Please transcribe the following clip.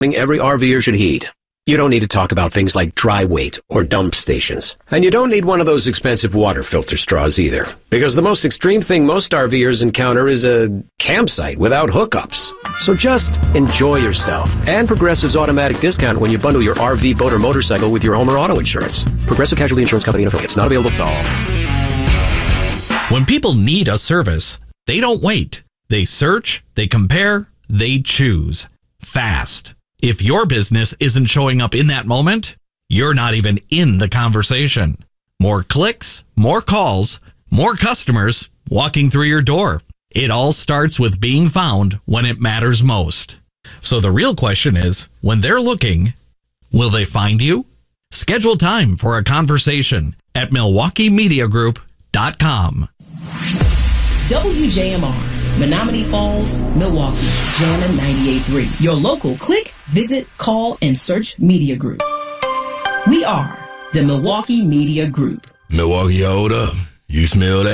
every RVer should heed. You don't need to talk about things like dry weight or dump stations. And you don't need one of those expensive water filter straws either. Because the most extreme thing most RVers encounter is a campsite without hookups. So just enjoy yourself and Progressive's automatic discount when you bundle your RV, boat, or motorcycle with your home or auto insurance. Progressive Casualty Insurance Company and affiliates. Not available to all. When people need a service, they don't wait. They search, they compare, they choose. Fast. If your business isn't showing up in that moment, you're not even in the conversation. More clicks, more calls, more customers walking through your door. It all starts with being found when it matters most. So the real question is, when they're looking, will they find you? Schedule time for a conversation at MilwaukeeMediaGroup.com. WJMR, Menominee Falls, Milwaukee, Jammin' 98.3. Your local click, visit, call, and search media group. We are the Milwaukee Media Group. Milwaukee, hold up. You smell that?